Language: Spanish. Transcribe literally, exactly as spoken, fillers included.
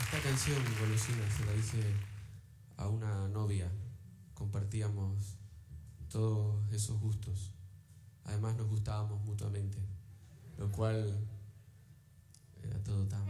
Esta canción, Golosina, se la hice a una novia. Compartíamos todos esos gustos. Además nos gustábamos mutuamente, lo cual era todo tan